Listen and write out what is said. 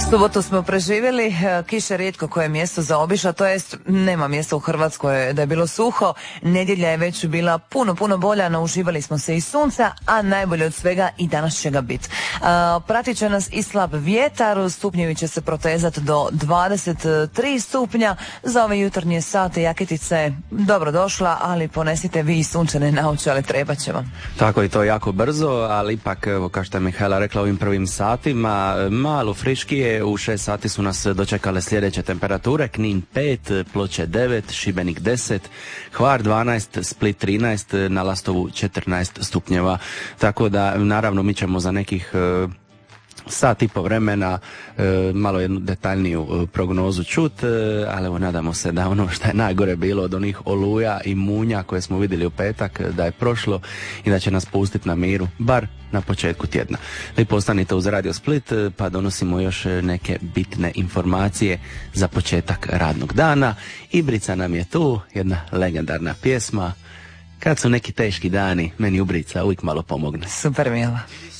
Subotu smo preživjeli, kiša rijetko koje mjesto zaobišla, to jest nema mjesta u Hrvatskoj da je bilo suho. Nedjelja je već bila puno bolja, no uživali smo se i sunca, a najbolje od svega i danas će ga biti. Pratit će nas i slab vjetar, stupnjevi će se protezati do 23 stupnja. Za ove jutarnje sate jaketica je dobro došla, ali ponesite vi i sunčane naočale, treba će vam. Tako je to jako brzo, ali ipak, evo, kao što je Mihajla rekla, ovim prvim satima malo friškije. U 6 sati su nas dočekale sljedeće temperature: Knin 5, Ploče 9, Šibenik 10, Hvar 12, Split 13, na Lastovu 14 stupnjeva. Tako da, naravno, mi ćemo za nekih sat i po vremena malo jednu detaljniju prognozu čut, ali evo, nadamo se da ono što je najgore bilo od onih oluja i munja koje smo vidjeli u petak, da je prošlo i da će nas pustiti na miru, bar na početku tjedna. Lijepo ostanite uz Radio Split, pa donosimo još neke bitne informacije za početak radnog dana. Ibrica nam je tu, jedna legendarna pjesma. Kad su neki teški dani, meni Ubrica uvijek malo pomogne. Super, Mila.